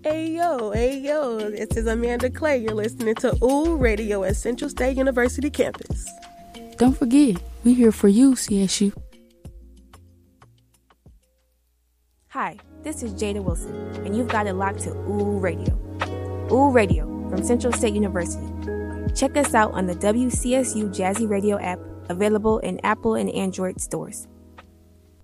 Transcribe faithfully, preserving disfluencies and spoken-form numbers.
Hey yo, hey yo, this is Amanda Clay. You're listening to Ooh Radio at Central State University campus. Don't forget, we're here for you, C S U. Hi, this is Jada Wilson, and you've got it locked to Ooh Radio. Ooh Radio from Central State University. Check us out on the W C S U Jazzy Radio app, available in Apple and Android stores.